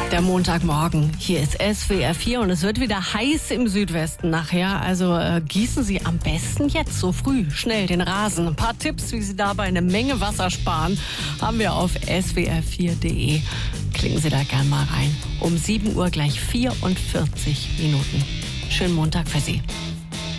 Der Montagmorgen, hier ist SWR 4 und es wird wieder heiß im Südwesten nachher. Also gießen Sie am besten jetzt so früh schnell den Rasen. Ein paar Tipps, wie Sie dabei eine Menge Wasser sparen, haben wir auf swr4.de. Klicken Sie da gern mal rein. Um 7 Uhr gleich 44 Minuten. Schönen Montag für Sie.